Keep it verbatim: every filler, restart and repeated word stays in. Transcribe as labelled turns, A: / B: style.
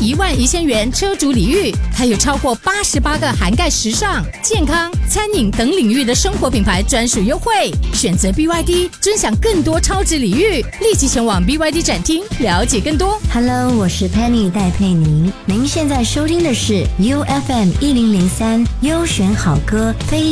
A: 一万一千元车主礼遇，还有超过八十八个涵盖时尚、健康、餐饮等领域的生活品牌专属优惠。选择 B Y D， 尊享更多超值礼遇，立即前往 B Y D 展厅了解更多。
B: Hello， 我是 Penny 戴佩妮，您现在收听的是 U F M 一零零三优选好歌非